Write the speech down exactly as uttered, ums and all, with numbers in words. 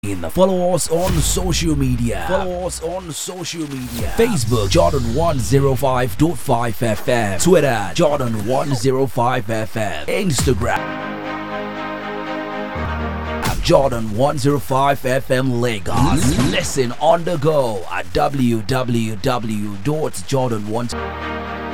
Follow us on social media. Follow us on social media. Facebook Jordan one oh five point five F M. Twitter Jordan one oh five F M. Instagram Jordan one oh five F M Lagos. Listen on the go at w w w dot jordan one